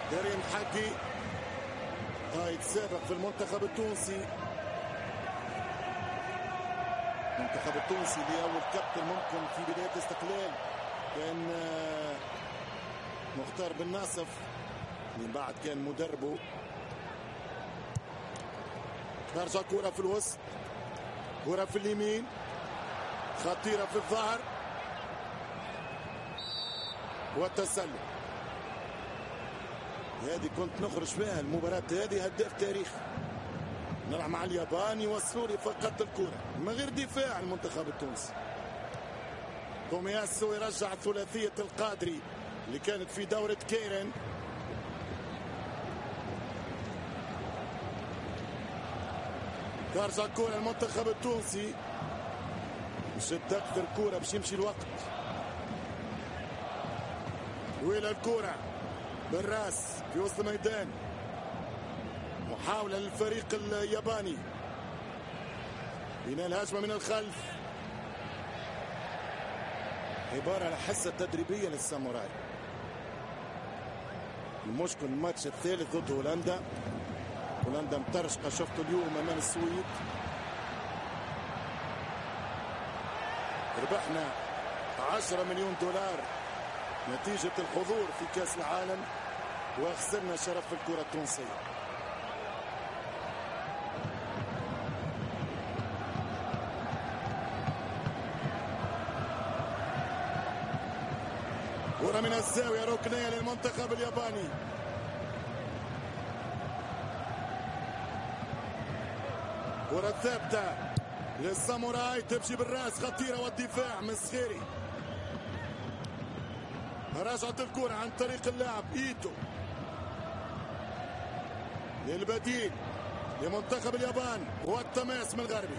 كريم حقي قائد سابق في المنتخب التونسي. المنتخب التونسي لأول كابتن ممكن في بداية الاستقلال كان مختار بن ناصف، من بعد كان مدربه. ترجع كرة في الوسط، كرة في اليمين خطيرة في الظهر والتسلل. هذه كنت نخرج فيها المباراة هذه هداف تاريخ. نلعب مع اليابان يوصلوا لي فقط الكرة من غير دفاع. المنتخب التونسي تومياسو يرجع ثلاثية القادري اللي كانت في دورة كيرن. ترجع كرة المنتخب التونسي، شد أكثر كرة باش يمشي الوقت. وإلى الكرة بالراس في وسط الميدان، محاولة للفريق الياباني بناء الهجمة من الخلف. عبارة عن حصة تدريبية للساموراي. المشكل الماتش الثالث ضد هولندا. هولندا مطرشقة، شفتوا اليوم أمام السويد. ربحنا 10 مليون دولار نتيجة الحضور في كأس العالم، وخسرنا شرف الكرة التونسية. كرة من الزاوية ركنية للمنتخب الياباني. كرة ثابتة للساموراي تمشي بالراس خطيرة، والدفاع من الصخيري. رجعت الكرة عن طريق اللاعب إيتو للبديل لمنتخب اليابان والتماس من الغربي.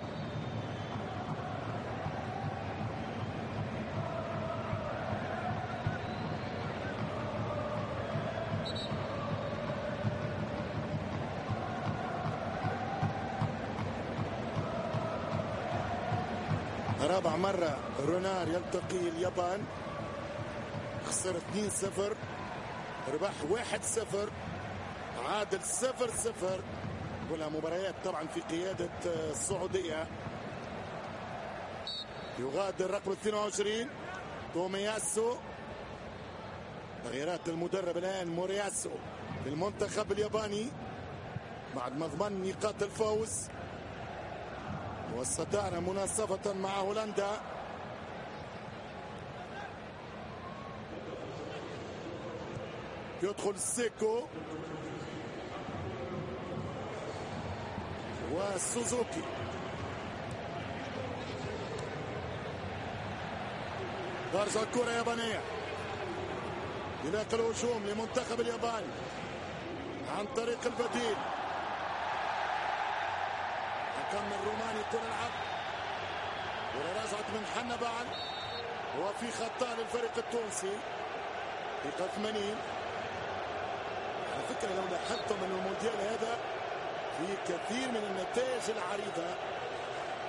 رابع مرة رونار يلتقي اليابان. خسر 2-0، ربح 1-0، عادل 0-0. كلها مباريات طبعا في قيادة السعودية. يغادر رقم 22 تومياسو. تغييرات المدرب الآن مورياسو في المنتخب الياباني بعد ما ضمن نقاط الفوز، واستدار مناصفة مع هولندا. يدخل سيكو وسوزوكي. ترجع الكرة يابانية، يلاقي الهجوم لمنتخب اليابان عن طريق البديل. حكم الروماني كرة العب، كرة رجعت من حنا بعد، وفي خطأ للفريق التونسي. دقيقة 80. على فكرة لو لاحظتم من المونديال هذا في كثير من النتائج العريضة